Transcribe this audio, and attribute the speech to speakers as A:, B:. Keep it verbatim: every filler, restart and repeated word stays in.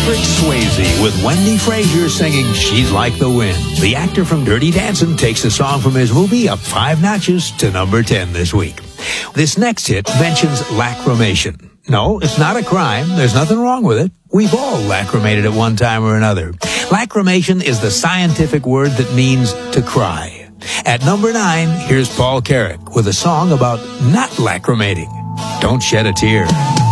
A: Patrick Swayze with Wendy Frazier singing She's Like the Wind. The actor from Dirty Dancing takes a song from his movie up five notches to number ten this week. This next hit mentions lacrimation. No, it's not a crime. There's nothing wrong with it. We've all lacrimated at one time or another. Lacrimation is the scientific word that means to cry. At number nine, here's Paul Carrack with a song about not lacrimating. Don't Shed a Tear.